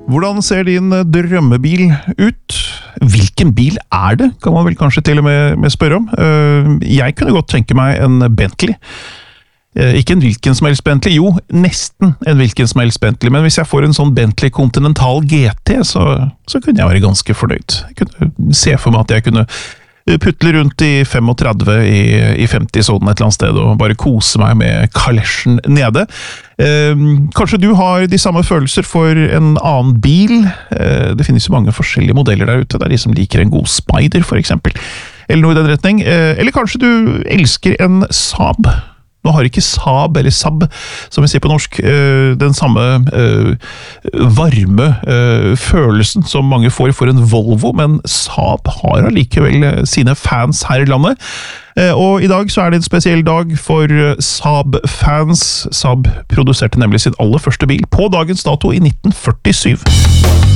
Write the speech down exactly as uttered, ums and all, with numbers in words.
Hvordan ser din drømmebil ut? Hvilken bil er det, kan man vel kanskje til og med, med spørre om. Jeg kunne godt tenke meg en Bentley. Ikke en hvilken som helst Bentley, jo, nesten en hvilken som helst Bentley, men hvis jeg får en sånn Bentley Continental G T, så, så kunne jeg være ganske fornøyd. Jeg kunne se for meg at jeg kunne putle rundt i femogtredve i, i femti-sonen et eller annet sted, og bare kose meg med kalesjen nede. Eh, kanskje du har de samme følelser for en annen bil? Eh, det finnes jo mange forskjellige modeller der ute, det er de som liker en god Spider, for eksempel. Eller noe i den retning. Eh, eller kanskje du elsker en Saab? Nå har ikke Saab, eller Saab, som vi sier på norsk, den samme varme følelsen som mange får for en Volvo, men Saab har allikevel sine fans her i landet. Og i dag så er det en spesiell dag for Saab-fans. Saab produserte nemlig sin aller første bil på dagens dato i nitten førtisju.